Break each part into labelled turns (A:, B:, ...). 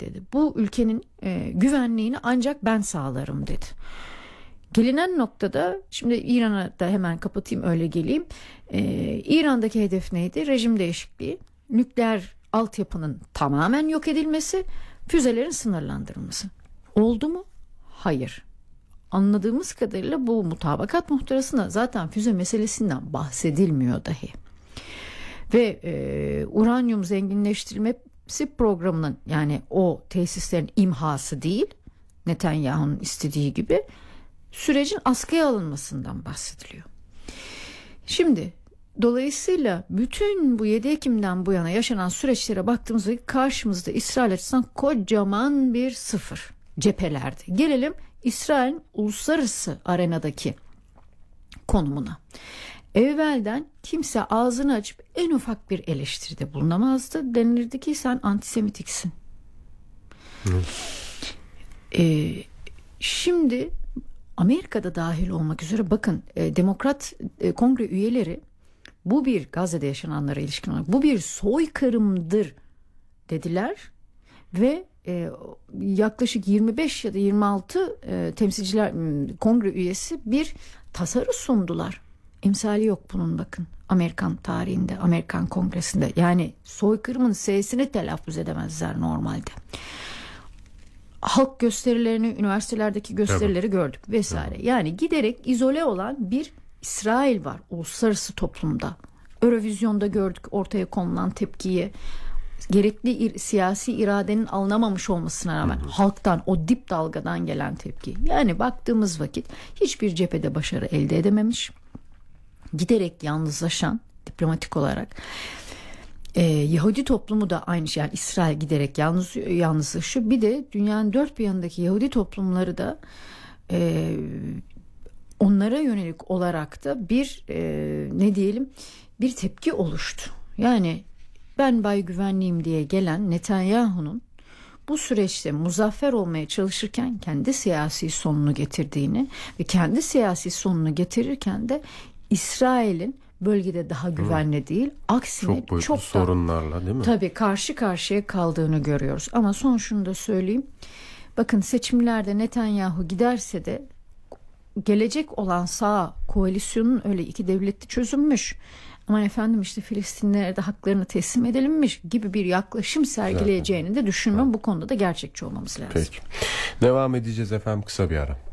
A: dedi. Bu ülkenin güvenliğini ancak ben sağlarım dedi. Gelinen noktada, şimdi İran'a da hemen kapatayım öyle geleyim. İran'daki hedef neydi? Rejim değişikliği, nükleer altyapının tamamen yok edilmesi, füzelerin sınırlandırılması. Oldu mu? Hayır. Anladığımız kadarıyla bu mutabakat muhtırasında zaten füze meselesinden bahsedilmiyor dahi. Ve uranyum zenginleştirilmesi programının, yani o tesislerin imhası değil, Netanyahu'nun istediği gibi, sürecin askıya alınmasından bahsediliyor. Şimdi dolayısıyla bütün bu 7 Ekim'den bu yana yaşanan süreçlere baktığımızda karşımızda İsrail açısından kocaman bir sıfır cephelerde. Gelelim İsrail'in uluslararası arenadaki konumuna. Evvelden kimse ağzını açıp en ufak bir eleştiride bulunamazdı. Denilirdi ki sen antisemitiksin. Şimdi Amerika'da dahil olmak üzere bakın, Demokrat Kongre üyeleri bu bir Gazze'de yaşananlara ilişkin olarak bu bir soykırımdır dediler ve yaklaşık 25 ya da 26 temsilciler kongre üyesi bir tasarı sundular. İmsali yok bunun, bakın, Amerikan tarihinde, Amerikan Kongresi'nde. Yani soykırımın S'sini telaffuz edemezler normalde. Halk gösterilerini, üniversitelerdeki gösterileri gördük vesaire. Yani giderek izole olan bir İsrail var uluslararası toplumda. Eurovizyon'da gördük ortaya konulan tepkiyi. Gerekli siyasi iradenin alınamamış olmasına rağmen halktan, o dip dalgadan gelen tepki. Yani baktığımız vakit hiçbir cephede başarı elde edememiş. Giderek yalnızlaşan, diplomatik olarak. Yahudi toplumu da aynı şey. Yani İsrail giderek yalnızlaşıyor. Bir de dünyanın dört bir yanındaki Yahudi toplumları da onlara yönelik olarak da bir bir tepki oluştu. Yani ben bay güvenliğim diye gelen Netanyahu'nun bu süreçte muzaffer olmaya çalışırken kendi siyasi sonunu getirdiğini ve kendi siyasi sonunu getirirken de İsrail'in bölgede daha güvenli değil, aksine çok
B: sorunlarla, değil mi?
A: Tabii karşı karşıya kaldığını görüyoruz. Ama son şunu da söyleyeyim. Bakın, seçimlerde Netanyahu giderse de gelecek olan sağ koalisyonun öyle iki devletli çözülmüş, aman efendim işte Filistinlere de haklarını teslim edelimmiş gibi bir yaklaşım sergileyeceğini de düşünmem. Bu konuda da gerçekçi olmamız lazım.
B: Peki. Devam edeceğiz efendim, kısa bir ara.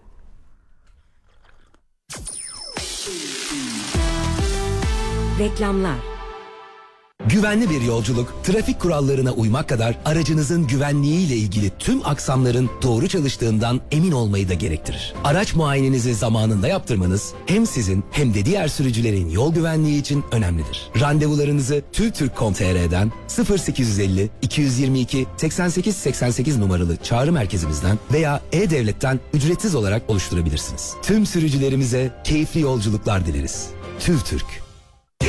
C: Reklamlar.
D: Güvenli bir yolculuk, trafik kurallarına uymak kadar aracınızın güvenliğiyle ilgili tüm aksamların doğru çalıştığından emin olmayı da gerektirir. Araç muayenenizi zamanında yaptırmanız hem sizin hem de diğer sürücülerin yol güvenliği için önemlidir. Randevularınızı TÜVTÜRK.com.tr'den 0850 222 88 88 numaralı çağrı merkezimizden veya E-Devlet'ten ücretsiz olarak oluşturabilirsiniz. Tüm sürücülerimize keyifli yolculuklar dileriz. TÜVTÜRK.